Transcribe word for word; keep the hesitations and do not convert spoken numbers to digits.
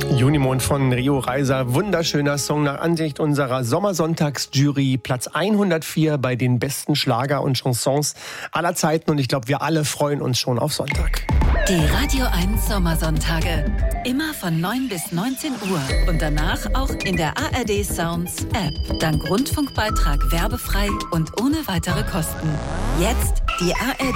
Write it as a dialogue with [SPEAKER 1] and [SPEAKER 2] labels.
[SPEAKER 1] Junimond von Rio Reiser, wunderschöner Song nach Ansicht unserer Sommersonntagsjury, Platz hundertvier bei den besten Schlager und Chansons aller Zeiten und ich glaube, wir alle freuen uns schon auf Sonntag.
[SPEAKER 2] Die Radio eins Sommersonntage, immer von neun bis neunzehn Uhr und danach auch in der A R D Sounds App. Dank Rundfunkbeitrag werbefrei und ohne weitere Kosten. Jetzt die A R